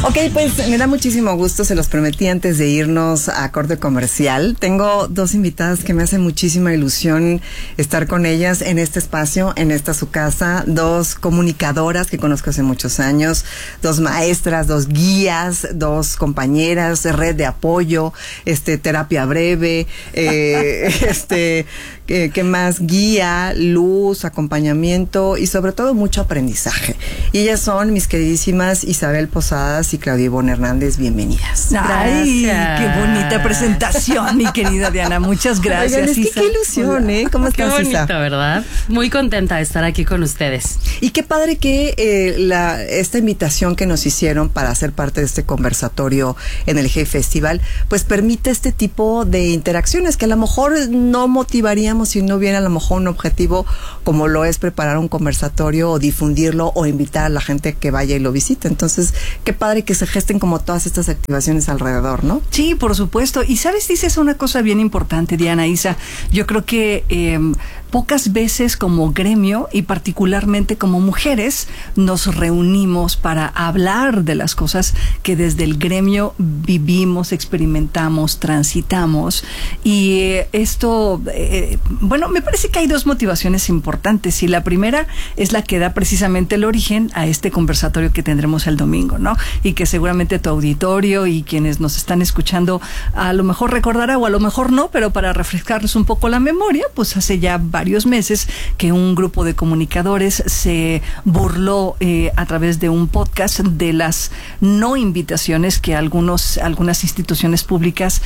Ok, pues me da muchísimo gusto, se los prometí antes de irnos a corte comercial. Tengo dos invitadas que me hacen muchísima ilusión estar con ellas en este espacio, en esta su casa. Dos comunicadoras que conozco hace muchos años, dos maestras, dos guías, dos compañeras, red de apoyo, terapia breve, ¿qué más? Guía, luz, acompañamiento y sobre todo mucho aprendizaje. Y ellas son mis queridísimas Isabel Posadas y Claudia Ivonne Hernández. Bienvenidas. Ay, qué bonita presentación, mi querida Diana. Muchas gracias. Oigan, es que qué ilusión, ¿eh? ¿Cómo estás, Qué bonito, Isa? ¿verdad? Muy contenta de estar aquí con ustedes. Y qué padre que esta invitación que nos hicieron para ser parte de este conversatorio en el Hey Festival, pues permite este tipo de interacciones que a lo mejor no motivaríamos si no hubiera a lo mejor un objetivo como lo es preparar un conversatorio o difundirlo o invitar a la gente que vaya y lo visite. Entonces, qué padre que se gesten como todas estas activaciones alrededor, ¿no? Sí, por supuesto. Y sabes, dices una cosa bien importante, Diana, Isa. Yo creo que pocas veces como gremio y particularmente como mujeres nos reunimos para hablar de las cosas que desde el gremio vivimos, experimentamos, transitamos. Y esto, bueno, me parece que hay dos motivaciones importantes. Y la primera es la que da precisamente el origen a este conversatorio que tendremos el domingo, ¿no? Y que seguramente tu auditorio y quienes nos están escuchando a lo mejor recordará o a lo mejor no, pero para refrescarles un poco la memoria, pues hace ya varios meses que un grupo de comunicadores se burló a través de un podcast de las no invitaciones que algunas instituciones públicas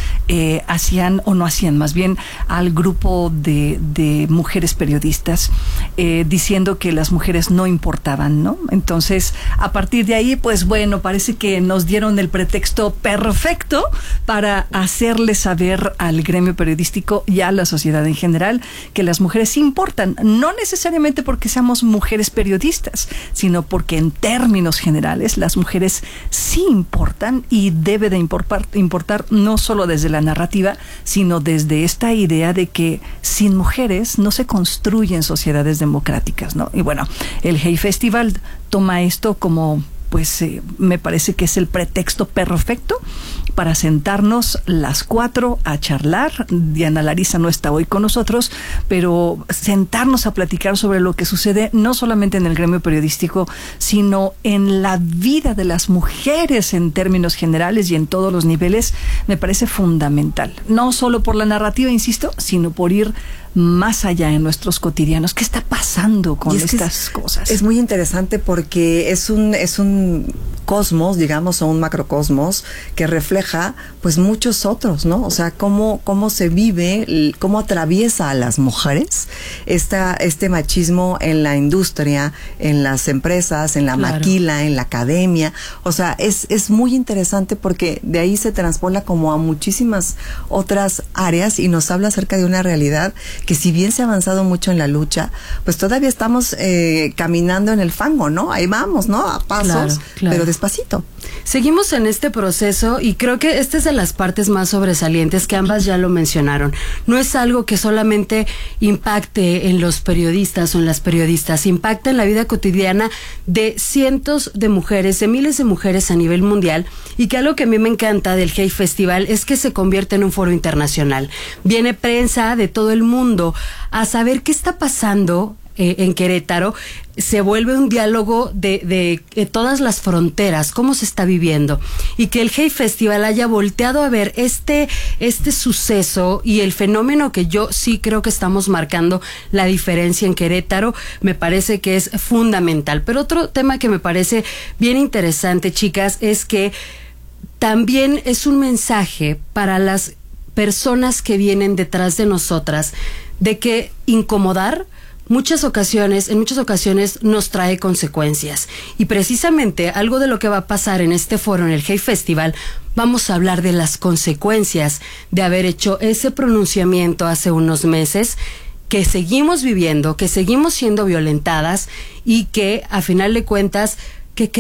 hacían o no hacían, más bien al grupo de mujeres periodistas, diciendo que las mujeres no importaban, ¿no? Entonces, a partir de ahí, pues bueno, parece que nos dieron el pretexto perfecto para hacerle saber al gremio periodístico y a la sociedad en general que las mujeres importan, no necesariamente porque seamos mujeres periodistas, sino porque en términos generales las mujeres sí importan y debe de importar no solo desde la narrativa, sino desde esta idea de que sin mujeres no se construyen sociedades democráticas, ¿no? Y bueno, el Hey Festival toma esto como, pues me parece que es el pretexto perfecto para sentarnos las cuatro a charlar. Diana Larissa no está hoy con nosotros, pero sentarnos a platicar sobre lo que sucede no solamente en el gremio periodístico, sino en la vida de las mujeres en términos generales y en todos los niveles, me parece fundamental. No solo por la narrativa, insisto, sino por ir más allá en nuestros cotidianos. ¿Qué está pasando con estas cosas? Es muy interesante porque es un cosmos, digamos, o un macrocosmos que refleja pues muchos otros, ¿no? O sea, cómo se vive, cómo atraviesa a las mujeres este machismo en la industria, en las empresas, en la maquila, en la academia. O sea, es muy interesante porque de ahí se transpola como a muchísimas otras áreas y nos habla acerca de una realidad que, si bien se ha avanzado mucho en la lucha, pues todavía estamos caminando en el fango, ¿no? Ahí vamos, ¿no? A pasos, pero despacito. Seguimos en este proceso y creo que esta es de las partes más sobresalientes, que ambas ya lo mencionaron. No es algo que solamente impacte en los periodistas o en las periodistas, impacta en la vida cotidiana de cientos de mujeres, de miles de mujeres a nivel mundial, y que algo que a mí me encanta del Hey Festival es que se convierte en un foro internacional. Viene prensa de todo el mundo a saber qué está pasando en Querétaro. Se vuelve un diálogo de todas las fronteras, cómo se está viviendo, y que el Hey Festival haya volteado a ver este suceso y el fenómeno que yo sí creo que estamos marcando la diferencia en Querétaro, me parece que es fundamental. Pero otro tema que me parece bien interesante, chicas, es que también es un mensaje para las personas que vienen detrás de nosotras, de que incomodar en muchas ocasiones nos trae consecuencias. Y precisamente algo de lo que va a pasar en este foro, en el Hey Festival, vamos a hablar de las consecuencias de haber hecho ese pronunciamiento hace unos meses, que seguimos viviendo, que seguimos siendo violentadas y que, a final de cuentas, ¿qué creen?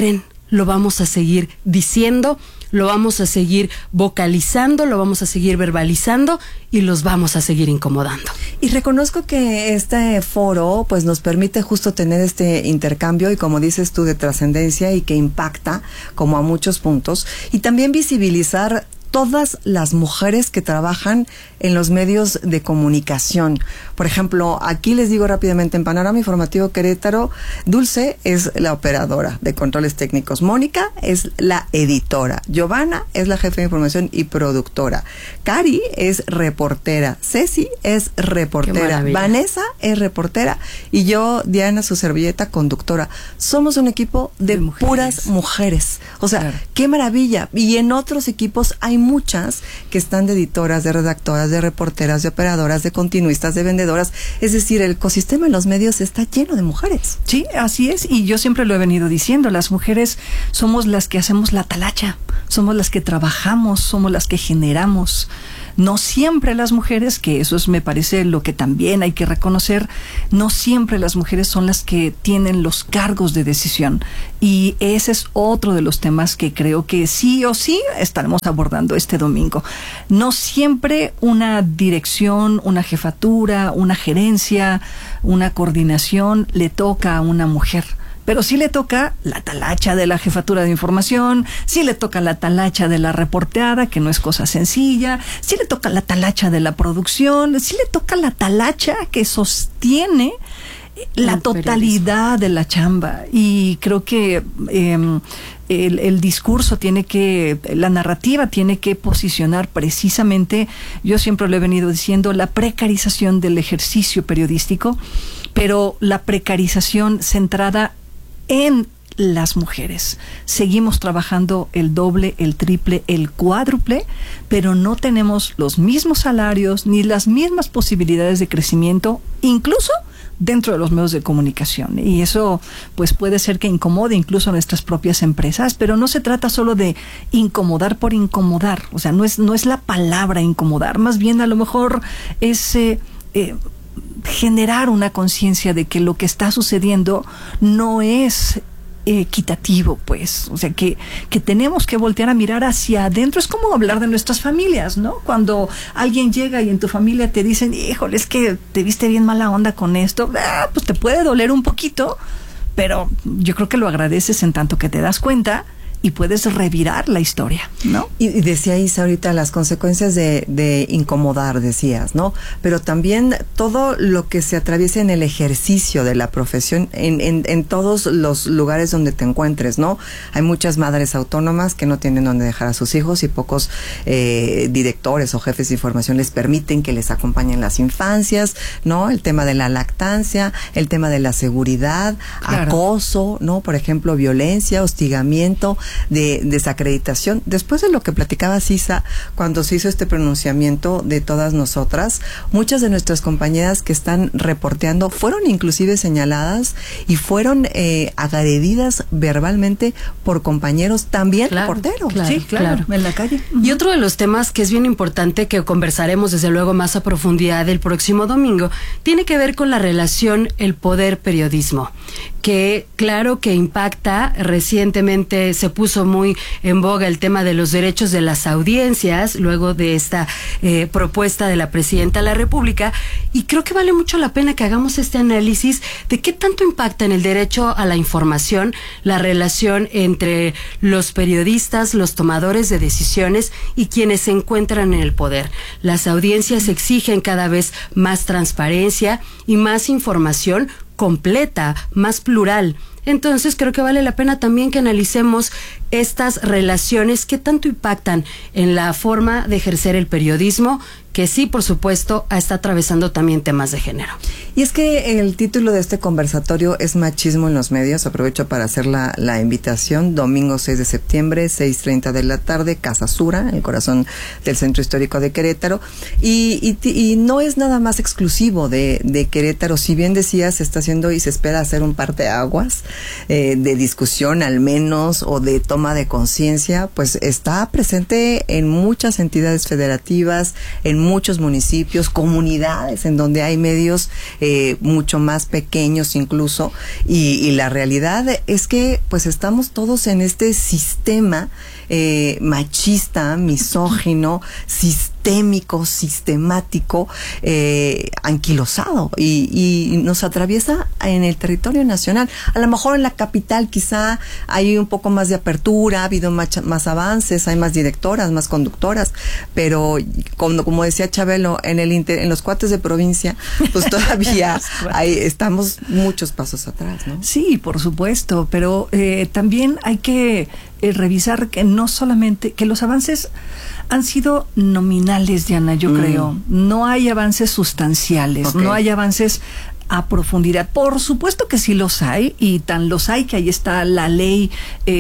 lo vamos a seguir diciendo, lo vamos a seguir vocalizando, lo vamos a seguir verbalizando y los vamos a seguir incomodando. Y reconozco que este foro pues nos permite justo tener este intercambio y, como dices tú, de trascendencia y que impacta como a muchos puntos, y también visibilizar todas las mujeres que trabajan en los medios de comunicación. Por ejemplo, aquí les digo rápidamente, en Panorama Informativo Querétaro, Dulce es la operadora de controles técnicos, Mónica es la editora, Giovanna es la jefe de información y productora, Cari es reportera, Ceci es reportera, Vanessa es reportera y yo, Diana, su servilleta, conductora. Somos un equipo de puras mujeres. O sea, claro, qué maravilla. Y en otros equipos hay muchas que están de editoras, de redactoras, de reporteras, de operadoras, de continuistas, de vendedoras. Es decir, el ecosistema en los medios está lleno de mujeres. Sí, así es. Y yo siempre lo he venido diciendo. Las mujeres somos las que hacemos la talacha. Somos las que trabajamos, somos las que generamos. No siempre las mujeres, que eso es, me parece, lo que también hay que reconocer, no siempre las mujeres son las que tienen los cargos de decisión. Y ese es otro de los temas que creo que sí o sí estaremos abordando este domingo. No siempre una dirección, una jefatura, una gerencia, una coordinación le toca a una mujer. Pero sí le toca la talacha de la jefatura de información, sí le toca la talacha de la reporteada, que no es cosa sencilla, sí le toca la talacha de la producción, sí le toca la talacha que sostiene la totalidad de la chamba. Y creo que el discurso tiene que, la narrativa tiene que posicionar precisamente, yo siempre lo he venido diciendo, la precarización del ejercicio periodístico, pero la precarización centrada en las mujeres. Seguimos trabajando el doble, el triple, el cuádruple, pero no tenemos los mismos salarios ni las mismas posibilidades de crecimiento, incluso dentro de los medios de comunicación. Y eso pues puede ser que incomode incluso a nuestras propias empresas, pero no se trata solo de incomodar por incomodar. O sea, no es la palabra incomodar, más bien a lo mejor es generar una conciencia de que lo que está sucediendo no es equitativo, pues. O sea, que tenemos que voltear a mirar hacia adentro. Es como hablar de nuestras familias, ¿no? Cuando alguien llega y en tu familia te dicen, híjole, es que te viste bien mala onda con esto, pues te puede doler un poquito, pero yo creo que lo agradeces en tanto que te das cuenta y puedes revirar la historia, ¿no? Y decía Isa ahorita las consecuencias de incomodar, decías, ¿no? Pero también todo lo que se atraviesa en el ejercicio de la profesión, en todos los lugares donde te encuentres, ¿no? Hay muchas madres autónomas que no tienen donde dejar a sus hijos y pocos directores o jefes de información les permiten que les acompañen las infancias, ¿no? El tema de la lactancia, el tema de la seguridad, claro, acoso, ¿no? Por ejemplo, violencia, hostigamiento, de desacreditación. Después de lo que platicaba Sisa, cuando se hizo este pronunciamiento de todas nosotras, muchas de nuestras compañeras que están reporteando fueron inclusive señaladas y fueron agredidas verbalmente por compañeros también, claro, reporteros. Claro, sí, claro, en la calle. Y otro de los temas que es bien importante, que conversaremos desde luego más a profundidad el próximo domingo, tiene que ver con la relación el poder-periodismo, que claro que impacta. Recientemente se puso muy en boga el tema de los derechos de las audiencias luego de esta propuesta de la Presidenta de la República, y creo que vale mucho la pena que hagamos este análisis de qué tanto impacta en el derecho a la información la relación entre los periodistas, los tomadores de decisiones y quienes se encuentran en el poder. Las audiencias exigen cada vez más transparencia y más información completa, más plural. Entonces creo que vale la pena también que analicemos estas relaciones que tanto impactan en la forma de ejercer el periodismo, que sí, por supuesto, está atravesando también temas de género. Y es que el título de este conversatorio es Machismo en los medios. Aprovecho para hacer la invitación. Domingo 6 de septiembre, 6:30 de la tarde, Casa Sura, el corazón del Centro Histórico de Querétaro. Y no es nada más exclusivo de Querétaro. Si bien decías, se está haciendo y se espera hacer un parteaguas de discusión al menos, o de toma de conciencia, pues está presente en muchas entidades federativas, en muchos municipios, comunidades en donde hay medios mucho más pequeños incluso, y la realidad es que pues estamos todos en este sistema machista, misógino, sistémico, sistemático, anquilosado, y nos atraviesa en el territorio nacional. A lo mejor en la capital quizá hay un poco más de apertura, ha habido más avances, hay más directoras, más conductoras, pero como decía Chabelo, en los cuates de provincia, pues todavía estamos muchos pasos atrás, ¿no? Sí, por supuesto, pero también hay que revisar que no solamente, que los avances han sido nominales, Diana, yo creo. No hay avances sustanciales, no hay avances a profundidad. Por supuesto que sí los hay, y tan los hay que ahí está la ley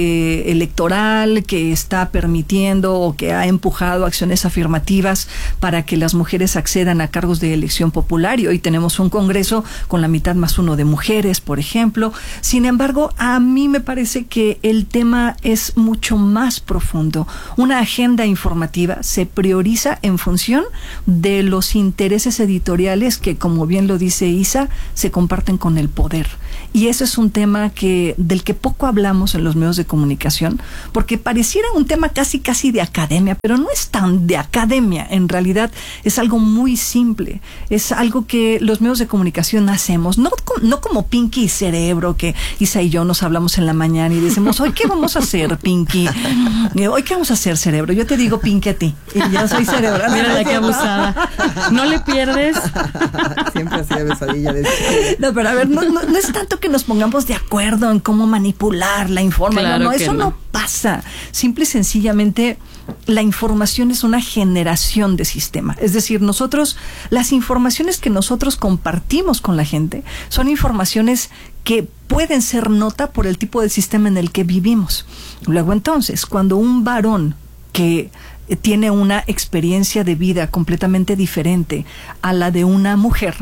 electoral que está permitiendo o que ha empujado acciones afirmativas para que las mujeres accedan a cargos de elección popular, y hoy tenemos un Congreso con la mitad más uno de mujeres, por ejemplo. Sin embargo, a mí me parece que el tema es mucho más profundo. Una agenda informativa se prioriza en función de los intereses editoriales que, como bien lo dice Isa, se comparten con el poder. Y ese es un tema del que poco hablamos en los medios de comunicación, porque pareciera un tema casi de academia, pero no es tan de academia. En realidad es algo muy simple. Es algo que los medios de comunicación hacemos, no como Pinky y Cerebro, que Isa y yo nos hablamos en la mañana y decimos, ¿hoy qué vamos a hacer, Pinky? ¿Hoy qué vamos a hacer, Cerebro? Yo te digo Pinky a ti, y yo soy Cerebro. Mira, qué abusada. No le pierdes. Siempre hacía besadilla de... No, pero a ver, no es tanto que nos pongamos de acuerdo en cómo manipular la información. Claro, no, eso no pasa. Simple y sencillamente, la información es una generación de sistema. Es decir, las informaciones que nosotros compartimos con la gente son informaciones que pueden ser nota por el tipo de sistema en el que vivimos. Luego, entonces, cuando un varón que tiene una experiencia de vida completamente diferente a la de una mujer,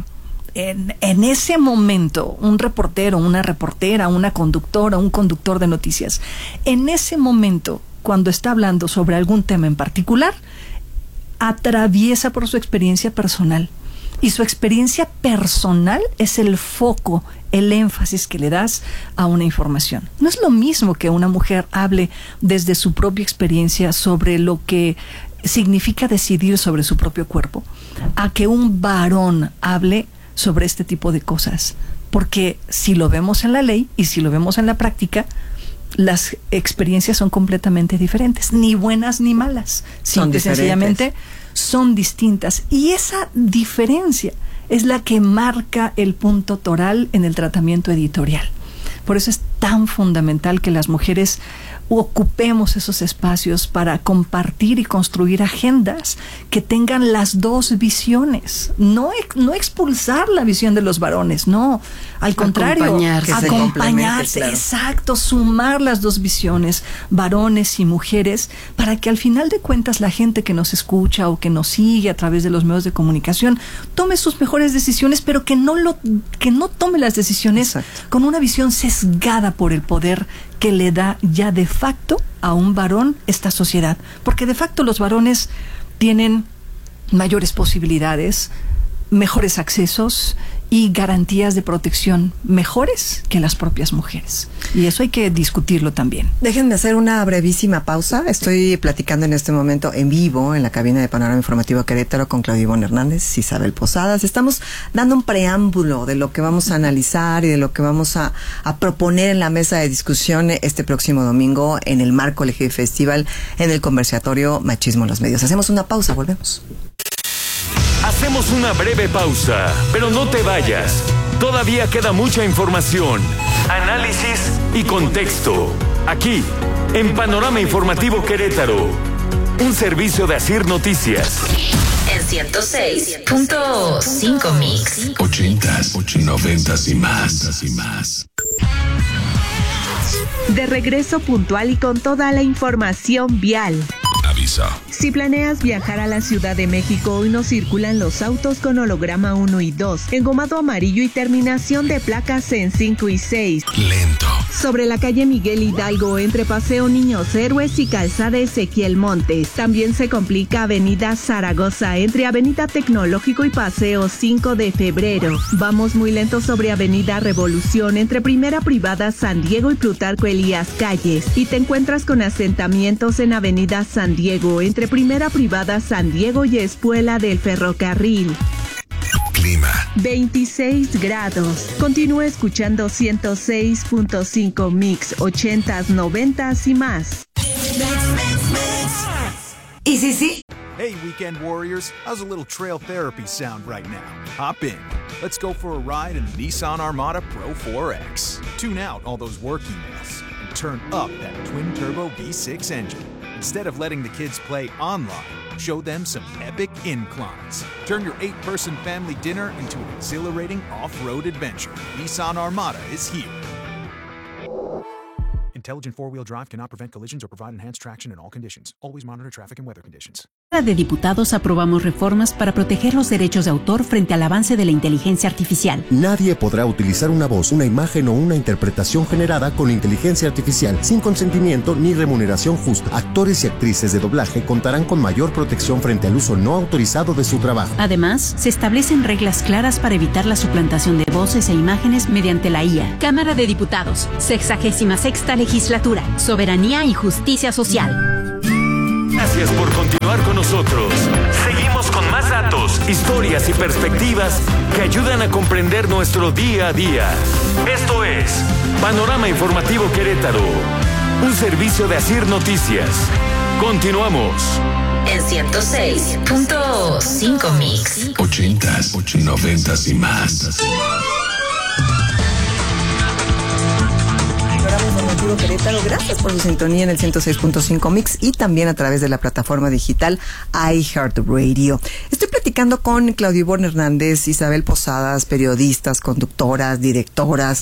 en ese momento, un reportero, una reportera, una conductora, un conductor de noticias, en ese momento, cuando está hablando sobre algún tema en particular, atraviesa por su experiencia personal. Y su experiencia personal es el foco, el énfasis que le das a una información. No es lo mismo que una mujer hable desde su propia experiencia sobre lo que significa decidir sobre su propio cuerpo, a que un varón hable sobre este tipo de cosas. Porque si lo vemos en la ley y si lo vemos en la práctica, las experiencias son completamente diferentes, ni buenas ni malas. Simple y sencillamente son distintas. Y esa diferencia es la que marca el punto toral en el tratamiento editorial. Por eso es tan fundamental que las mujeres ocupemos esos espacios para compartir y construir agendas que tengan las dos visiones. No expulsar la visión de los varones, no. Al contrario, acompañarse, claro. Exacto, sumar las dos visiones, varones y mujeres, para que al final de cuentas la gente que nos escucha o que nos sigue a través de los medios de comunicación tome sus mejores decisiones, pero que no tome las decisiones con una visión sesgada por el poder que le da ya de facto a un varón esta sociedad. Porque de facto los varones tienen mayores posibilidades, mejores accesos y garantías de protección mejores que las propias mujeres. Y eso hay que discutirlo también. Déjenme hacer una brevísima pausa. Estoy platicando en este momento en vivo en la cabina de Panorama Informativo Querétaro con Claudia Ivonne Hernández y Isabel Posadas. Estamos dando un preámbulo de lo que vamos a analizar y de lo que vamos a proponer en la mesa de discusión este próximo domingo en el marco LGB Festival en el conversatorio Machismo en los Medios. Hacemos una pausa, volvemos. Hacemos una breve pausa, pero no te vayas. Todavía queda mucha información, análisis y contexto. Aquí, en Panorama Informativo Querétaro, un servicio de Asir Noticias. En 106.5 Mix. 80s, 90s y más. De regreso puntual y con toda la información vial. Aviso. Si planeas viajar a la Ciudad de México, hoy no circulan los autos con holograma 1 y 2, engomado amarillo y terminación de placas en 5 y 6. Lento. sobre la calle Miguel Hidalgo entre Paseo Niños Héroes y Calzada Ezequiel Montes. También se complica Avenida Zaragoza entre Avenida Tecnológico y Paseo 5 de Febrero. Vamos muy lento sobre Avenida Revolución entre Primera Privada San Diego y Plutarco Elías Calles. Y te encuentras con asentamientos en Avenida San Diego entre Primera Privada San Diego y Espuela del Ferrocarril. Clima. 26 grados. Continúa escuchando 106.5 Mix 80s, 90s y más. Y sí. Hey, Weekend Warriors, how's a little trail therapy sound right now? Hop in. Let's go for a ride in the Nissan Armada Pro 4X. Tune out all those work emails and turn up that twin-turbo V6 engine. Instead of letting the kids play online, show them some epic inclines. Turn your 8-person family dinner into an exhilarating off-road adventure. Nissan Armada is here. Intelligent four-wheel drive cannot prevent collisions or provide enhanced traction in all conditions. Always monitor traffic and weather conditions. De diputados aprobamos reformas para proteger los derechos de autor frente al avance de la inteligencia artificial. Nadie podrá utilizar una voz, una imagen o una interpretación generada con inteligencia artificial sin consentimiento ni remuneración justa. Actores y actrices de doblaje contarán con mayor protección frente al uso no autorizado de su trabajo. Además, se establecen reglas claras para evitar la suplantación de voces e imágenes mediante la IA. Cámara de Diputados, 66ª Legislatura, Soberanía y Justicia Social. Gracias por continuar con nosotros. Seguimos con más datos, historias y perspectivas que ayudan a comprender nuestro día a día. Esto es Panorama Informativo Querétaro, un servicio de Asir Noticias. Continuamos. En 106.5 Mix. 80s, 90s y más. Querétaro, gracias por su sintonía en el 106.5 Mix y también a través de la plataforma digital iHeartRadio. Estoy platicando con Claudia Ivonne Hernández, Isabel Posadas, periodistas, conductoras, directoras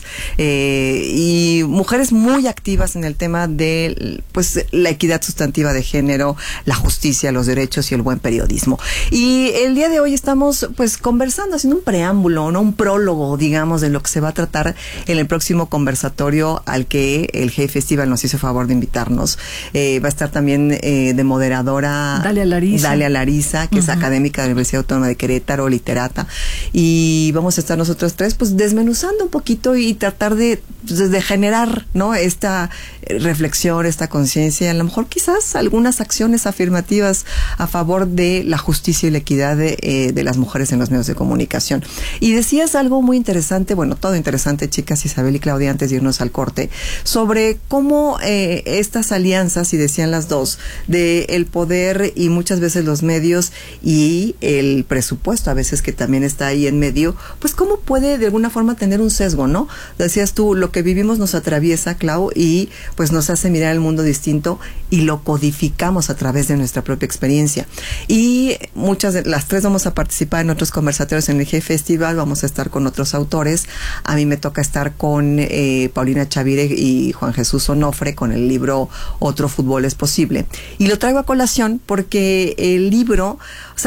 y mujeres muy activas en el tema de la equidad sustantiva de género, la justicia, los derechos y el buen periodismo. Y el día de hoy estamos conversando, haciendo un preámbulo, ¿no? Un prólogo, digamos, de lo que se va a tratar en el próximo conversatorio al que el Hey Festival nos hizo favor de invitarnos. Va a estar también de moderadora Dalia Larisa, que es académica de la Universidad Autónoma de Querétaro, literata, y vamos a estar nosotros tres desmenuzando un poquito y tratar de generar, ¿no?, esta reflexión, esta conciencia, a lo mejor quizás algunas acciones afirmativas a favor de la justicia y la equidad de las mujeres en los medios de comunicación. Y decías algo muy interesante, todo interesante, chicas, Isabel y Claudia, antes de irnos al corte, sobre cómo estas alianzas, y decían las dos, de el poder y muchas veces los medios y el presupuesto a veces que también está ahí en medio, cómo puede de alguna forma tener un sesgo, ¿no? Decías tú, lo que vivimos nos atraviesa, Clau, y nos hace mirar el mundo distinto y lo codificamos a través de nuestra propia experiencia. Y las tres vamos a participar en otros conversatorios en el G Festival, vamos a estar con otros autores. A mí me toca estar con Paulina Chavire y Juan Jesús Onofre con el libro Otro Fútbol es Posible. Y lo traigo a colación porque el libro,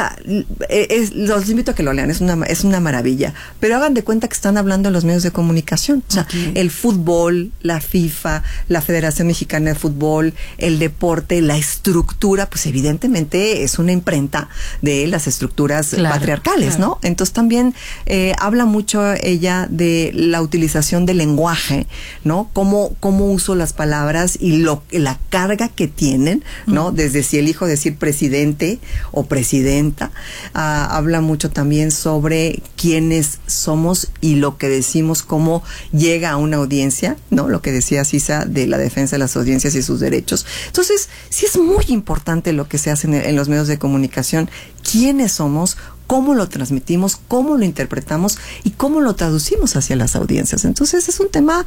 los invito a que lo lean, es una maravilla, pero hagan de cuenta que están hablando en los medios de comunicación. El fútbol, la FIFA, la Federación Mexicana de Fútbol, el deporte, la estructura, evidentemente es una imprenta de las estructuras patriarcales, ¿no? Entonces también habla mucho ella de la utilización del lenguaje, ¿no? Cómo uso las palabras y la carga que tienen, ¿no? Desde si elijo decir presidente o presidenta, habla mucho también sobre quiénes somos y lo que decimos, cómo llega a una audiencia, ¿no? Lo que decía Sisa de la defensa de las audiencias y sus derechos. Entonces, sí es muy importante lo que se hace en los medios de comunicación, quiénes somos, cómo lo transmitimos, cómo lo interpretamos y cómo lo traducimos hacia las audiencias. Entonces, es un tema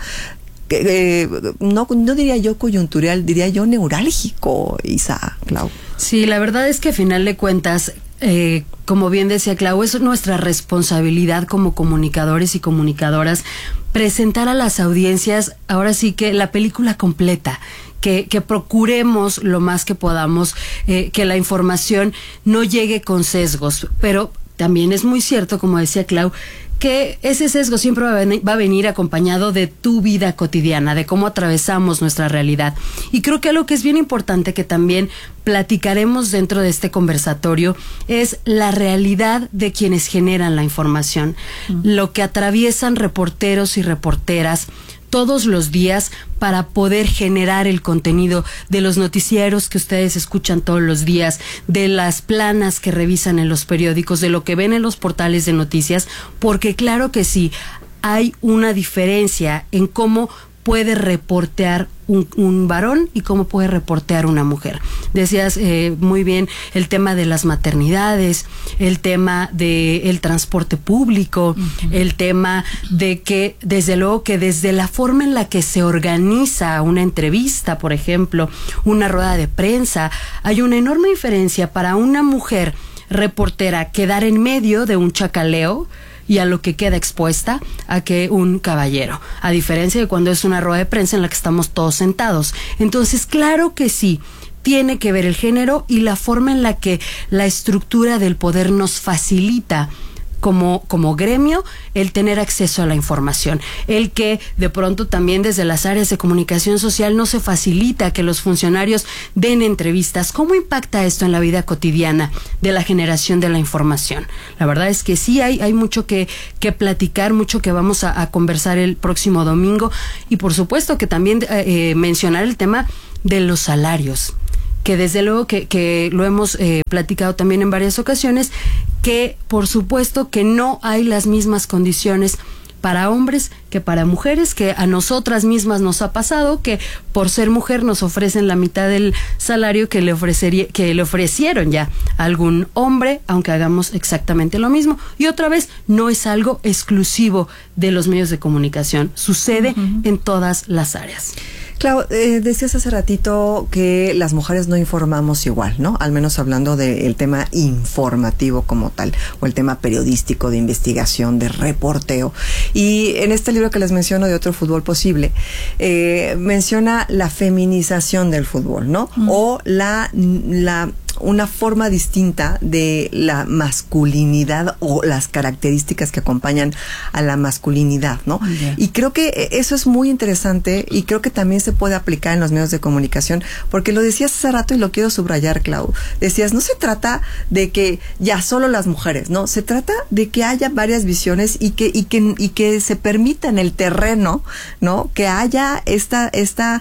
no diría yo coyuntural, diría yo neurálgico, Isa, Clau. Sí, la verdad es que a final de cuentas, como bien decía Clau, es nuestra responsabilidad como comunicadores y comunicadoras presentar a las audiencias, ahora sí que la película completa, que procuremos lo más que podamos, que la información no llegue con sesgos, pero también es muy cierto, como decía Clau, que ese sesgo siempre va a venir acompañado de tu vida cotidiana, de cómo atravesamos nuestra realidad. Y creo que algo que es bien importante que también platicaremos dentro de este conversatorio es la realidad de quienes generan la información, lo que atraviesan reporteros y reporteras todos los días para poder generar el contenido de los noticieros que ustedes escuchan todos los días, de las planas que revisan en los periódicos, de lo que ven en los portales de noticias, porque claro que sí, hay una diferencia en cómo puede reportear un varón y cómo puede reportear una mujer. Decías muy bien el tema de las maternidades, el tema del transporte público, el tema de que, desde luego, que desde la forma en la que se organiza una entrevista, por ejemplo, una rueda de prensa, hay una enorme diferencia para una mujer reportera quedar en medio de un chacaleo y a lo que queda expuesta a que un caballero, a diferencia de cuando es una rueda de prensa en la que estamos todos sentados. Entonces, claro que sí, tiene que ver el género y la forma en la que la estructura del poder nos facilita como gremio el tener acceso a la información, el que de pronto también desde las áreas de comunicación social no se facilita que los funcionarios den entrevistas. ¿Cómo impacta esto en la vida cotidiana de la generación de la información? La verdad es que sí hay mucho que platicar, mucho que vamos a conversar el próximo domingo, y por supuesto que también mencionar el tema de los salarios, que desde luego que lo hemos platicado también en varias ocasiones, que por supuesto que no hay las mismas condiciones para hombres que para mujeres, que a nosotras mismas nos ha pasado que por ser mujer nos ofrecen la mitad del salario que le ofrecieron ya a algún hombre, aunque hagamos exactamente lo mismo. Y otra vez, no es algo exclusivo de los medios de comunicación, sucede en todas las áreas. Clau, decías hace ratito que las mujeres no informamos igual, ¿no? Al menos hablando del tema informativo como tal, o el tema periodístico, de investigación, de reporteo. Y en este libro que les menciono, de Otro Fútbol Posible, menciona la feminización del fútbol, ¿no? O una forma distinta de la masculinidad o las características que acompañan a la masculinidad, ¿no? Yeah. Y creo que eso es muy interesante, y creo que también se puede aplicar en los medios de comunicación, porque lo decías hace rato y lo quiero subrayar, Clau. Decías, no se trata de que ya solo las mujeres, ¿no? Se trata de que haya varias visiones y que se permita en el terreno, ¿no? Que haya esta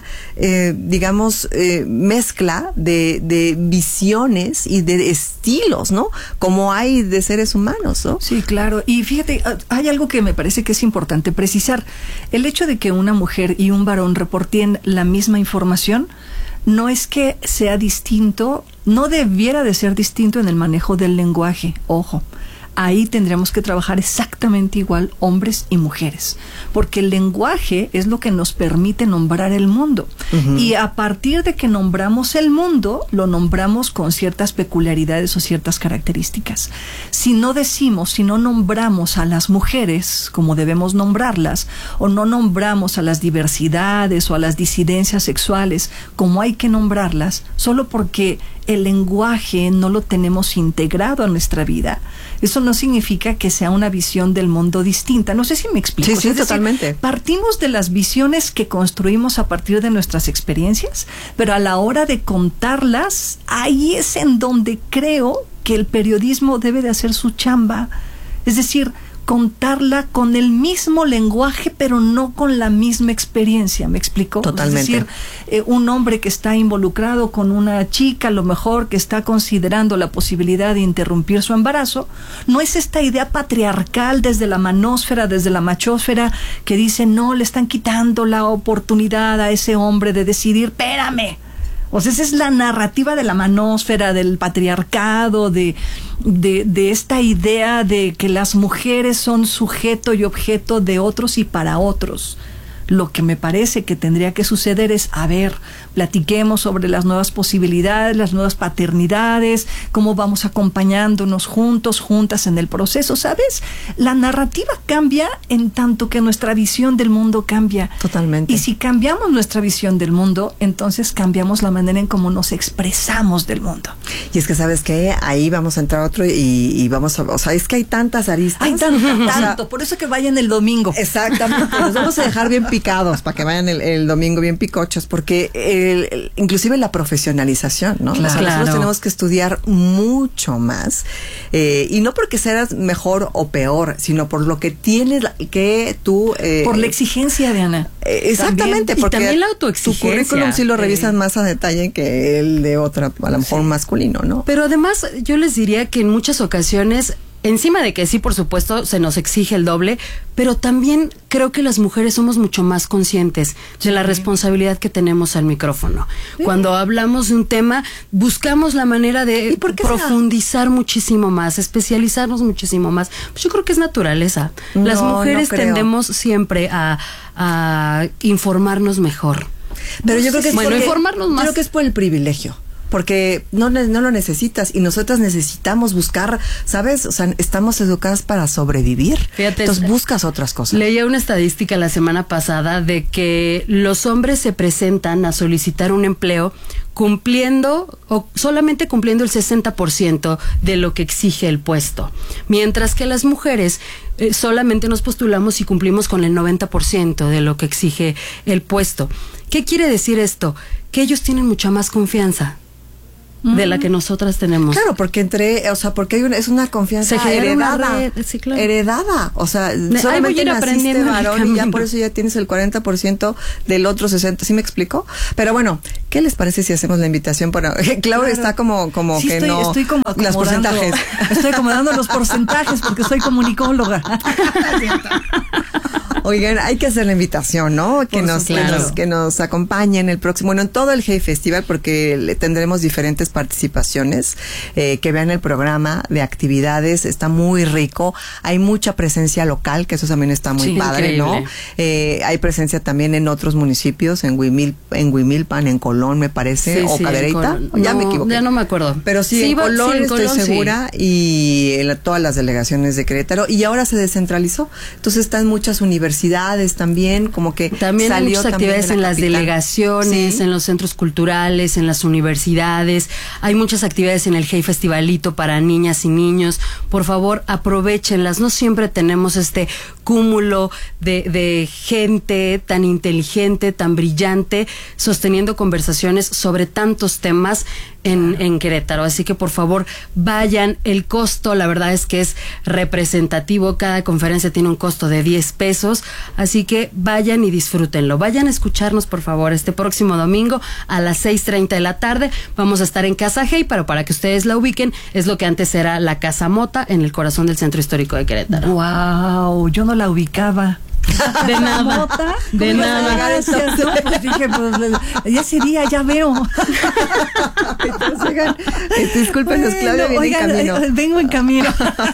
digamos, mezcla de visiones y de estilos, ¿no? Como hay de seres humanos, ¿no? Sí, claro. Y fíjate, hay algo que me parece que es importante precisar. El hecho de que una mujer y un varón reporten la misma información no es que sea distinto, no debiera de ser distinto en el manejo del lenguaje. Ojo. Ahí tendríamos que trabajar exactamente igual hombres y mujeres, porque el lenguaje es lo que nos permite nombrar el mundo. Y a partir de que nombramos el mundo, lo nombramos con ciertas peculiaridades o ciertas características. Si no nombramos a las mujeres como debemos nombrarlas, o no nombramos a las diversidades o a las disidencias sexuales como hay que nombrarlas, solo porque el lenguaje no lo tenemos integrado a nuestra vida, eso no significa que sea una visión del mundo distinta. No sé si me explico. Sí, totalmente. Partimos de las visiones que construimos a partir de nuestras experiencias, pero a la hora de contarlas, ahí es en donde creo que el periodismo debe de hacer su chamba. Es decir, contarla con el mismo lenguaje, pero no con la misma experiencia. ¿Me explico? Totalmente. Es decir, un hombre que está involucrado con una chica, a lo mejor que está considerando la posibilidad de interrumpir su embarazo, no es esta idea patriarcal desde la manósfera, desde la machósfera, que dice, no, le están quitando la oportunidad a ese hombre de decidir. Espérame. O sea, esa es la narrativa de la manósfera, del patriarcado, de esta idea de que las mujeres son sujeto y objeto de otros y para otros. Lo que me parece que tendría que suceder es, a ver, platiquemos sobre las nuevas posibilidades, las nuevas paternidades, cómo vamos acompañándonos juntos, juntas en el proceso, ¿sabes? La narrativa cambia en tanto que nuestra visión del mundo cambia. Totalmente. Y si cambiamos nuestra visión del mundo, entonces cambiamos la manera en cómo nos expresamos del mundo. Y es que, ¿sabes qué? Ahí vamos a entrar otro y vamos a... O sea, es que hay tantas aristas. Hay tanto, por eso que vayan el domingo. Exactamente. Los vamos a dejar bien picados para que vayan el domingo bien picochos, porque inclusive la profesionalización, ¿no? Claro. O sea, nosotros tenemos que estudiar mucho más, y no porque seas mejor o peor, sino por lo que tienes que tú... por la exigencia, Diana. Exactamente, porque y también la autoexigencia. Tu currículum sí lo revisas más a detalle que el de otra, a lo mejor masculino, ¿no? Pero además yo les diría que en muchas ocasiones, encima de que sí, por supuesto, se nos exige el doble, pero también creo que las mujeres somos mucho más conscientes de la responsabilidad que tenemos al micrófono. Sí. Cuando hablamos de un tema, buscamos la manera de profundizar muchísimo más, especializarnos muchísimo más. Pues yo creo que es naturaleza. Las mujeres tendemos siempre a informarnos mejor. Pero yo creo que es informarnos más. Yo creo que es por el privilegio. Porque no lo necesitas y nosotras necesitamos buscar, ¿sabes? O sea, estamos educadas para sobrevivir. Fíjate, entonces buscas otras cosas. Leía una estadística la semana pasada de que los hombres se presentan a solicitar un empleo solamente cumpliendo el 60% de lo que exige el puesto. Mientras que las mujeres solamente nos postulamos y cumplimos con el 90% de lo que exige el puesto. ¿Qué quiere decir esto? Que ellos tienen mucha más confianza de la que nosotras tenemos. Claro, porque porque es una confianza heredada. Sí, claro. Heredada. O sea, solamente naciste varón y ya por eso ya tienes el 40% del otro 60%. ¿Sí me explico? Pero bueno, ¿qué les parece si hacemos la invitación para... Claudia está como sí, que estoy como los porcentajes. Estoy acomodando los porcentajes porque soy comunicóloga. Oigan, hay que hacer la invitación, ¿no? Que nos acompañen el próximo, bueno, en todo el Hey Festival, porque tendremos diferentes participaciones, que vean el programa de actividades, está muy rico, hay mucha presencia local, que eso también está muy padre, increíble, ¿no? Hay presencia también en otros municipios, en Huimilpan, en Colón, me parece, o Cadereyta, ya me equivoqué. Ya no me acuerdo. Pero sí, en Colón estoy segura, y en todas las delegaciones de Querétaro, y ahora se descentralizó, entonces están muchas universidades también, como que también salió hay muchas actividades en las delegaciones, ¿sí? En los centros culturales, en las universidades, hay muchas actividades en el Hey Festivalito para niñas y niños. Por favor, aprovéchenlas, no siempre tenemos este cúmulo de gente tan inteligente, tan brillante, sosteniendo conversaciones sobre tantos temas en Querétaro, así que por favor vayan. El costo, la verdad es que es representativo, cada conferencia tiene un costo de 10 pesos, así que vayan y disfrútenlo. Vayan a escucharnos, por favor, este próximo domingo a las 6:30 de la tarde. Vamos a estar en Casa Hey, pero para que ustedes la ubiquen, es lo que antes era la Casa Mota, en el corazón del Centro Histórico de Querétaro. ¡Wow! Yo no la ubicaba. De nada, de nada. No, pues dije, pues, ya sería, ya veo. Entonces, oigan, disculpen, Claudia viene en camino. Vengo en camino.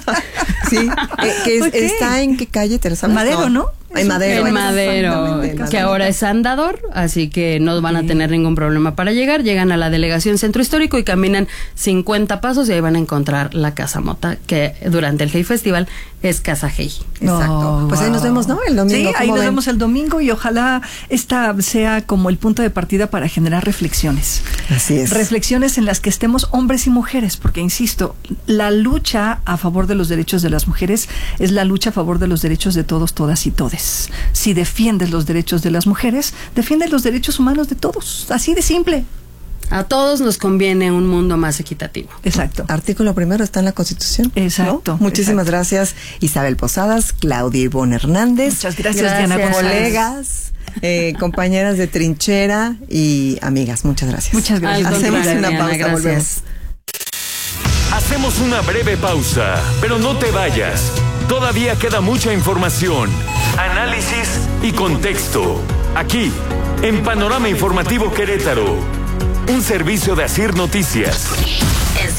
Sí, ¿está en qué calle? ¿Te lo sabes? Madero, ¿no? En Madero, que ahora es Andador, así que no van a tener ningún problema para llegar. Llegan a la delegación Centro Histórico y caminan 50 pasos y ahí van a encontrar la Casa Mota, que durante el Hey Festival es Casa Hey. Exacto. Pues ahí nos vemos, ¿no? El domingo. Sí, ahí nos vemos el domingo y ojalá esta sea como el punto de partida para generar reflexiones. Así es. Reflexiones en las que estemos hombres y mujeres, porque insisto, la lucha a favor de los derechos de las mujeres es la lucha a favor de los derechos de todos, todas y todes. Si defiendes los derechos de las mujeres, defiendes los derechos humanos de todos. Así de simple. A todos nos conviene un mundo más equitativo. Exacto. Artículo primero está en la Constitución. Exacto. ¿No? Muchísimas gracias, Isabel Posadas, Claudia Ivonne Hernández. Muchas gracias, Diana. Colegas, compañeras de trinchera y amigas. Muchas gracias. Muchas gracias. Hacemos una pausa, gracias. Volvemos. Hacemos una breve pausa, pero no te vayas. Todavía queda mucha información, análisis y contexto. Aquí, en Panorama Informativo Querétaro, un servicio de Asir Noticias. En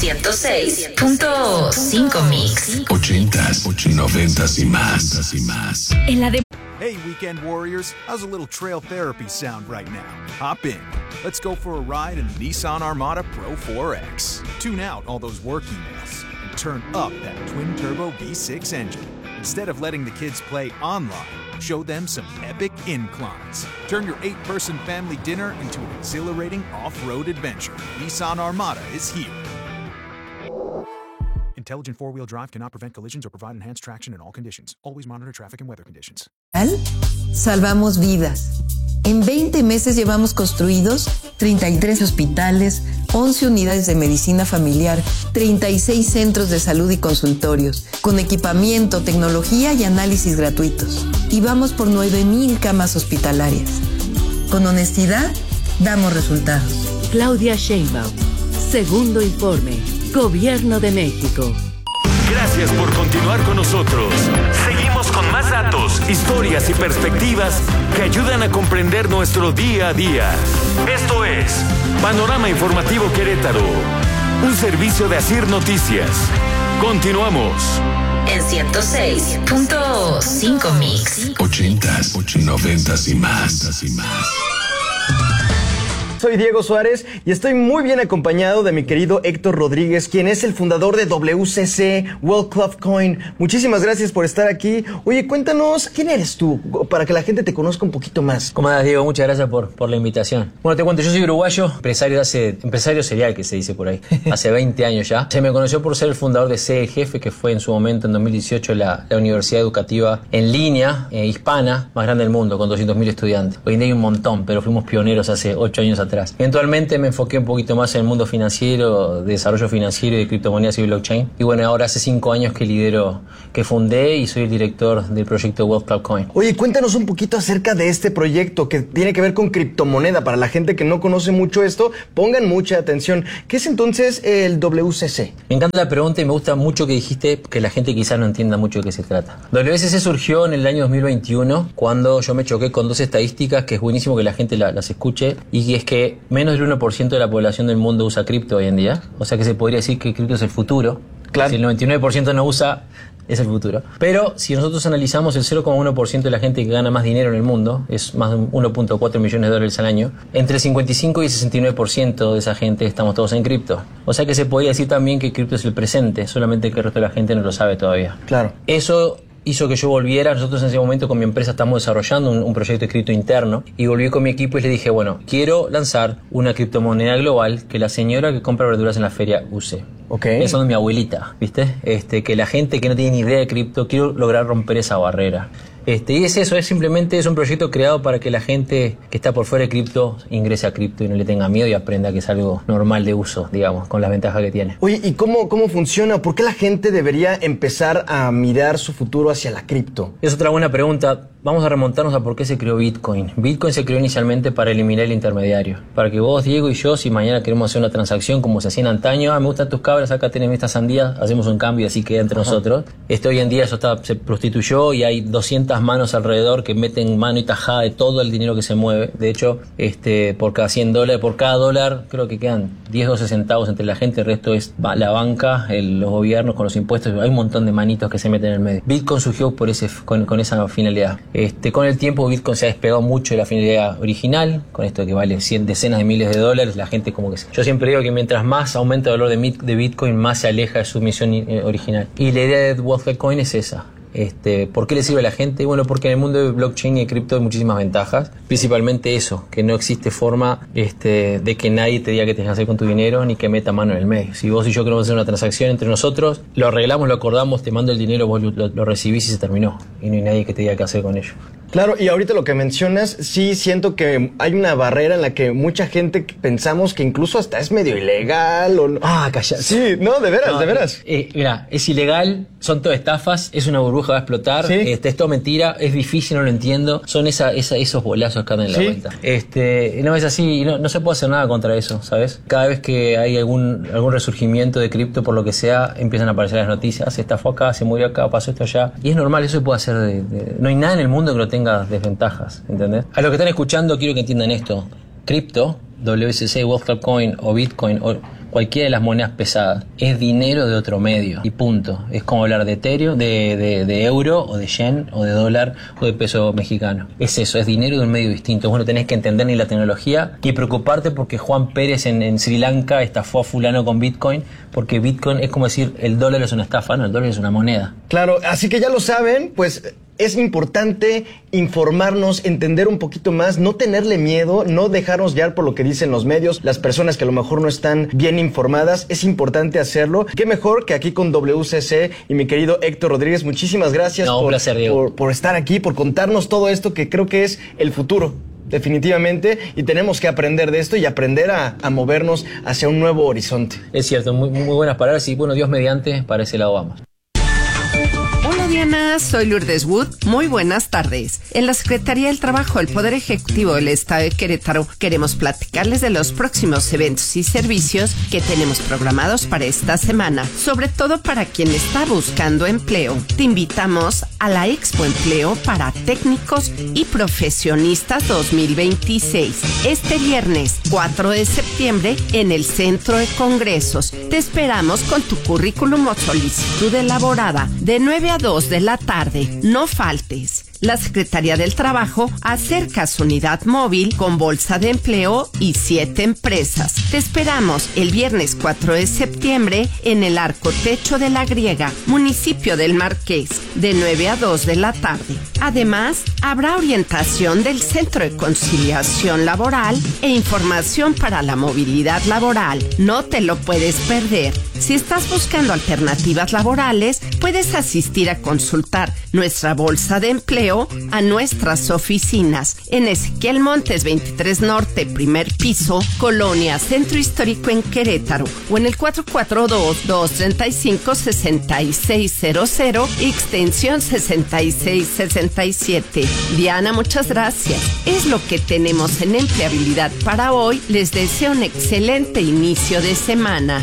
106.5 Mix. 80s, 90s y más. En la de... Hey, weekend warriors, how's a little trail therapy sound right now? Hop in. Let's go for a ride in the Nissan Armada Pro 4X. Tune out all those work emails and turn up that twin-turbo V6 engine. Instead of letting the kids play online, show them some epic inclines. Turn your 8-person family dinner into an exhilarating off-road adventure. Nissan Armada is here. Intelligent four-wheel drive cannot prevent collisions or provide enhanced traction in all conditions. Always monitor traffic and weather conditions. Salvamos vidas. En 20 meses llevamos construidos 33 hospitales, 11 unidades de medicina familiar, 36 centros de salud y consultorios, con equipamiento, tecnología y análisis gratuitos. Y vamos por 9,000 camas hospitalarias. Con honestidad, damos resultados. Claudia Sheinbaum. Segundo informe. Gobierno de México. Gracias por continuar con nosotros. Seguimos con más datos, historias y perspectivas que ayudan a comprender nuestro día a día. Esto es Panorama Informativo Querétaro, un servicio de Asir Noticias. Continuamos. En 106.5 Mix. 80s, 90s y más. Soy Diego Suárez y estoy muy bien acompañado de mi querido Héctor Rodríguez, quien es el fundador de WCC, World Club Coin. Muchísimas gracias por estar aquí. Oye, cuéntanos, ¿quién eres tú? Para que la gente te conozca un poquito más. ¿Cómo andas, Diego? Muchas gracias por la invitación. Bueno, te cuento, yo soy uruguayo, empresario serial, que se dice por ahí, hace 20 años ya. Se me conoció por ser el fundador de C, el Jefe, que fue en su momento, en 2018, la universidad educativa en línea, hispana, más grande del mundo, con 200.000 estudiantes. Hoy en día hay un montón, pero fuimos pioneros hace 8 años atrás. Eventualmente me enfoqué un poquito más en el mundo financiero, de desarrollo financiero y de criptomonedas y blockchain. Y bueno, ahora hace 5 años que fundé y soy el director del proyecto World Club Coin. Oye, cuéntanos un poquito acerca de este proyecto que tiene que ver con criptomoneda. Para la gente que no conoce mucho esto, pongan mucha atención. ¿Qué es entonces el WCC? Me encanta la pregunta y me gusta mucho que dijiste que la gente quizás no entienda mucho de qué se trata. WCC surgió en el año 2021 cuando yo me choqué con 2 estadísticas que es buenísimo que la gente las escuche, y es que menos del 1% de la población del mundo usa cripto hoy en día. O sea que se podría decir que cripto es el futuro. Claro. Si el 99% no usa, es el futuro. Pero si nosotros analizamos el 0,1% de la gente que gana más dinero en el mundo, es más de 1.4 millones de dólares al año, entre el 55 y el 69% de esa gente estamos todos en cripto. O sea que se podría decir también que cripto es el presente, solamente que el resto de la gente no lo sabe todavía. Claro. Eso hizo que yo volviera. Nosotros en ese momento con mi empresa estamos desarrollando un proyecto de cripto interno, y volví con mi equipo y le dije, bueno, quiero lanzar una criptomoneda global que la señora que compra verduras en la feria use. Okay. Eso es mi abuelita, ¿viste? Que la gente que no tiene ni idea de cripto, quiero lograr romper esa barrera. Y es eso, es un proyecto creado para que la gente que está por fuera de cripto ingrese a cripto y no le tenga miedo y aprenda que es algo normal de uso, digamos, con las ventajas que tiene. Oye, ¿y cómo funciona? ¿Por qué la gente debería empezar a mirar su futuro hacia la cripto? Es otra buena pregunta. Vamos a remontarnos a por qué se creó Bitcoin. Bitcoin se creó inicialmente para eliminar el intermediario. Para que vos, Diego y yo, si mañana queremos hacer una transacción como se hacía en antaño, me gustan tus cabras, acá tenés estas sandías, hacemos un cambio y así queda entre nosotros. Hoy en día eso se prostituyó y hay 200 manos alrededor que meten mano y tajada de todo el dinero que se mueve. De hecho, por cada $100, por cada dólar, creo que quedan 10-12 centavos entre la gente. El resto es la banca, los gobiernos con los impuestos. Hay un montón de manitos que se meten en el medio. Bitcoin surgió con esa finalidad. Con el tiempo Bitcoin se ha despegado mucho de la finalidad original, con esto que vale decenas de miles de dólares. La gente yo siempre digo que mientras más aumenta el valor de Bitcoin, más se aleja de su misión original. Y la idea de World Club Coin es esa. ¿Por qué le sirve a la gente? Bueno, porque en el mundo de blockchain y cripto hay muchísimas ventajas, principalmente eso, que no existe forma de que nadie te diga qué tienes que hacer con tu dinero ni que meta mano en el medio. Si vos y yo queremos hacer una transacción entre nosotros, lo arreglamos, lo acordamos, te mando el dinero, vos lo recibís y se terminó, y no hay nadie que te diga qué hacer con ello. Claro, y ahorita lo que mencionas, sí siento que hay una barrera en la que mucha gente pensamos que incluso hasta es medio ilegal o no. Callate. Sí, no, de veras. Mira, es ilegal, son todas estafas, es una burbuja, va a explotar, ¿sí? Es todo mentira, es difícil, no lo entiendo, son esos bolazos que andan en la vuelta. No es así, no se puede hacer nada contra eso, ¿sabes? Cada vez que hay algún resurgimiento de cripto, por lo que sea, empiezan a aparecer las noticias, se estafó acá, se murió acá, pasó esto allá, y es normal, eso se puede hacer no hay nada en el mundo que lo tenga desventajas, ¿entendés? A los que están escuchando quiero que entiendan esto. Cripto, WCC, World Club Coin o Bitcoin o cualquiera de las monedas pesadas. Es dinero de otro medio y punto. Es como hablar de Ethereum, de euro o de yen o de dólar o de peso mexicano. Es eso, es dinero de un medio distinto. Bueno, tenés que entender ni la tecnología ni preocuparte porque Juan Pérez en Sri Lanka estafó a fulano con Bitcoin, porque Bitcoin es como decir el dólar es una estafa, no, el dólar es una moneda. Claro, así que ya lo saben, pues es importante informarnos, entender un poquito más, no tenerle miedo, no dejarnos guiar por lo que dicen los medios, las personas que a lo mejor no están bien informadas. Es importante hacerlo. Qué mejor que aquí con WCC y mi querido Héctor Rodríguez. Muchísimas gracias por estar aquí, por contarnos todo esto que creo que es el futuro. Definitivamente, y tenemos que aprender de esto y aprender a movernos hacia un nuevo horizonte. Es cierto, muy buenas palabras y bueno, Dios mediante, para ese lado vamos. Hola Diana, soy Lourdes Wood. Muy buenas tardes. En la Secretaría del Trabajo del Poder Ejecutivo del Estado de Querétaro queremos platicarles de los próximos eventos y servicios que tenemos programados para esta semana, sobre todo para quien está buscando empleo. Te invitamos a la Expo Empleo para Técnicos y Profesionistas 2026, este viernes 4 de septiembre en el Centro de Congresos. Te esperamos con tu currículum o solicitud elaborada de 9 a 2 de la tarde. No faltes. La Secretaría del Trabajo acerca su unidad móvil con bolsa de empleo y 7 empresas. Te esperamos el viernes 4 de septiembre en el Arco Techo de la Griega, municipio del Marqués, de 9 a 2 de la tarde. Además, habrá orientación del Centro de Conciliación Laboral e información para la movilidad laboral. No te lo puedes perder. Si estás buscando alternativas laborales, puedes asistir a consultar nuestra bolsa de empleo a nuestras oficinas en Ezequiel Montes 23 Norte, primer piso, Colonia Centro Histórico en Querétaro, o en el 442-235-6600, extensión 6667. Diana, muchas gracias. Es lo que tenemos en empleabilidad para hoy. Les deseo un excelente inicio de semana.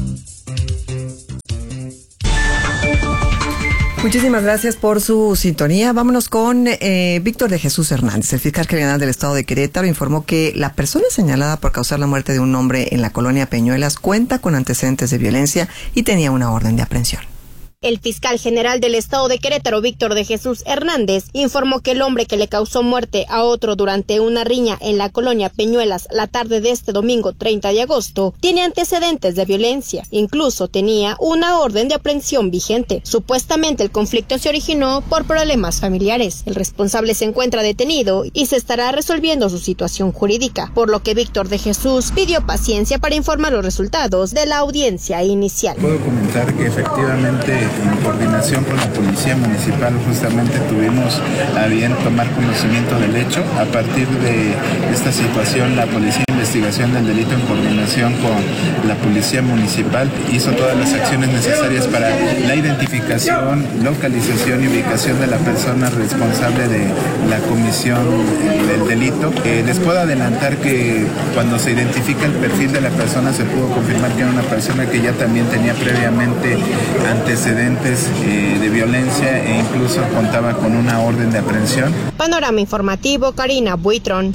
Muchísimas gracias por su sintonía. Vámonos con Víctor de Jesús Hernández. El fiscal general del Estado de Querétaro informó que la persona señalada por causar la muerte de un hombre en la colonia Peñuelas cuenta con antecedentes de violencia y tenía una orden de aprehensión. El fiscal general del Estado de Querétaro, Víctor de Jesús Hernández, informó que el hombre que le causó muerte a otro durante una riña en la colonia Peñuelas la tarde de este domingo 30 de agosto tiene antecedentes de violencia. Incluso tenía una orden de aprehensión vigente. Supuestamente el conflicto se originó por problemas familiares. El responsable se encuentra detenido y se estará resolviendo su situación jurídica, por lo que Víctor de Jesús pidió paciencia para informar los resultados de la audiencia inicial. Puedo comentar que efectivamente en coordinación con la Policía Municipal justamente tuvimos a bien tomar conocimiento del hecho. A partir de esta situación, la Policía de Investigación del Delito en coordinación con la Policía Municipal hizo todas las acciones necesarias para la identificación, localización y ubicación de la persona responsable de la comisión del delito. Les puedo adelantar que cuando se identifica el perfil de la persona se pudo confirmar que era una persona que ya también tenía previamente antecedentes de violencia e incluso contaba con una orden de aprehensión. Panorama informativo, Karina Buitrón.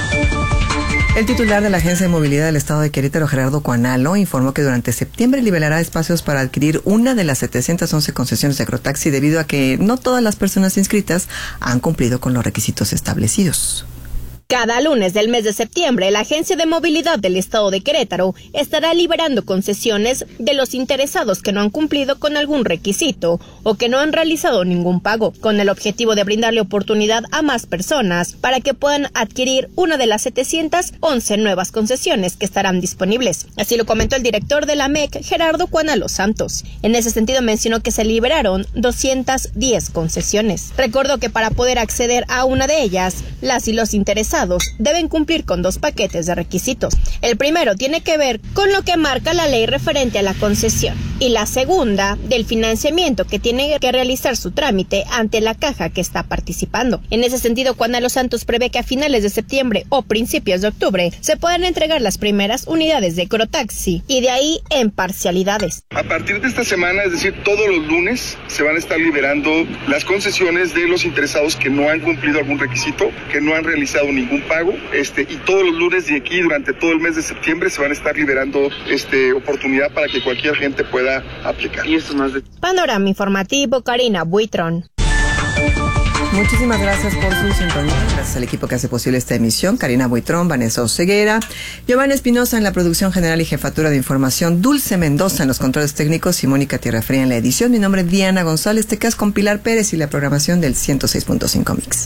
El titular de la Agencia de Movilidad del Estado de Querétaro, Gerardo Cuanalo, informó que durante septiembre liberará espacios para adquirir una de las 711 concesiones de agrotaxi debido a que no todas las personas inscritas han cumplido con los requisitos establecidos. Cada lunes del mes de septiembre, la Agencia de Movilidad del Estado de Querétaro estará liberando concesiones de los interesados que no han cumplido con algún requisito o que no han realizado ningún pago, con el objetivo de brindarle oportunidad a más personas para que puedan adquirir una de las 711 nuevas concesiones que estarán disponibles. Así lo comentó el director de la MEC, Gerardo Cuanalo Santos. En ese sentido mencionó que se liberaron 210 concesiones. Recordó que para poder acceder a una de ellas, las y los interesados deben cumplir con 2 paquetes de requisitos. El primero tiene que ver con lo que marca la ley referente a la concesión. y la segunda del financiamiento que tiene que realizar su trámite ante la caja que está participando. En ese sentido, Juana Los Santos prevé que a finales de septiembre o principios de octubre se puedan entregar las primeras unidades de Ecotaxi y de ahí en parcialidades. A partir de esta semana, es decir, todos los lunes se van a estar liberando las concesiones de los interesados que no han cumplido algún requisito, que no han realizado ningún pago, y todos los lunes de aquí durante todo el mes de septiembre se van a estar liberando oportunidad para que cualquier gente pueda aplicar. Y esto es más de... Panorama informativo, Karina Buitrón. Muchísimas gracias por su sintonía. Gracias al equipo que hace posible esta emisión. Karina Buitrón, Vanessa Oseguera, Giovanni Espinosa en la producción general y jefatura de información, Dulce Mendoza en los controles técnicos y Mónica Tierrafría en la edición. Mi nombre es Diana González. Te quedas con Pilar Pérez y la programación del 106.5 Mix.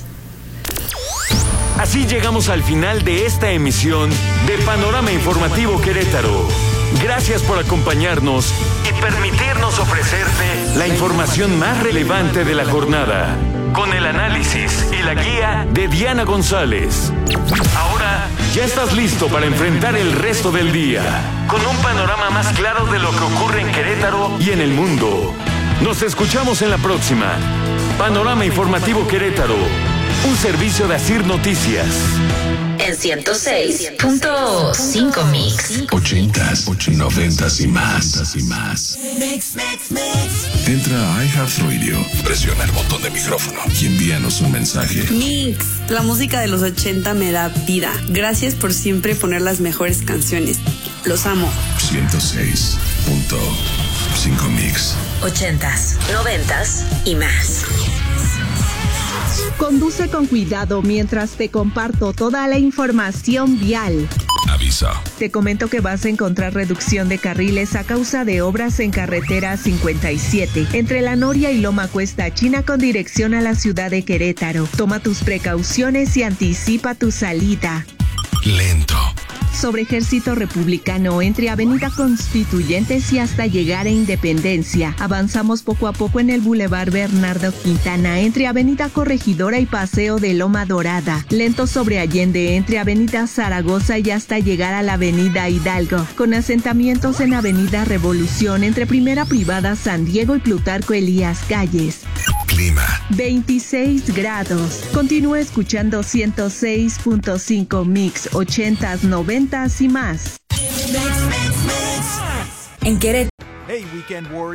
Así llegamos al final de esta emisión de Panorama Informativo Querétaro. Gracias por acompañarnos y permitirnos ofrecerte la información más relevante de la jornada, con el análisis y la guía de Diana González. Ahora ya estás listo para enfrentar el resto del día, con un panorama más claro de lo que ocurre en Querétaro y en el mundo. Nos escuchamos en la próxima. Panorama Informativo Querétaro, un servicio de Asir Noticias. En 106.5 Mix. 80s, 90s y más. Entra a iHeartRadio, presiona el botón de micrófono y envíanos un mensaje. Mix, la música de los 80 me da vida. Gracias por siempre poner las mejores canciones. Los amo. 106.5 Mix. 80s, 90s y más. Conduce con cuidado mientras te comparto toda la información vial. Aviso. Te comento que vas a encontrar reducción de carriles a causa de obras en carretera 57, entre La Noria y Loma Cuesta China con dirección a la ciudad de Querétaro. Toma tus precauciones y anticipa tu salida. Lento. Sobre Ejército Republicano entre Avenida Constituyentes y hasta llegar a Independencia. Avanzamos poco a poco en el Boulevard Bernardo Quintana entre Avenida Corregidora y Paseo de Loma Dorada. Lento sobre Allende entre Avenida Zaragoza y hasta llegar a la Avenida Hidalgo. Con asentamientos en Avenida Revolución entre Primera Privada San Diego y Plutarco Elías Calles. Clima. 26 grados. Continúa escuchando 106.5 Mix, 80s, 90s y más. En Querétaro. Hey, Weekend Warriors.